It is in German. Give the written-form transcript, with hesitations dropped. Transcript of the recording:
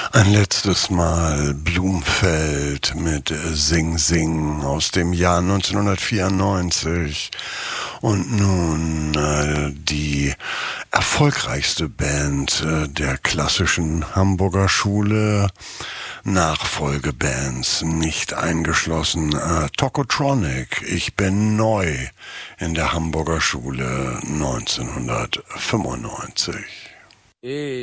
Ein letztes Mal Blumfeld mit Sing Sing aus dem Jahr 1994. Und nun die erfolgreichste Band der klassischen Hamburger Schule, Nachfolgebands nicht eingeschlossen. Tokotronic, ich bin neu in der Hamburger Schule 1995.